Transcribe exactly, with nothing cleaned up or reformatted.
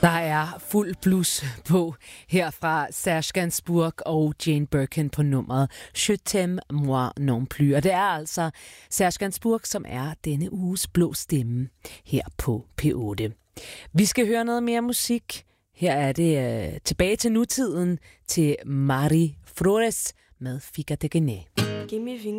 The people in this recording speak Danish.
Der er fuld blus på her fra Serge Gainsbourg og Jane Birkin på nummeret Je t'aime moi non plus. Og det er altså Serge Gainsbourg, som er denne uges blå stemme her på P otte. Vi skal høre noget mere musik. Her er det øh, tilbage til nutiden til Mari Flores med Fica de Guinea.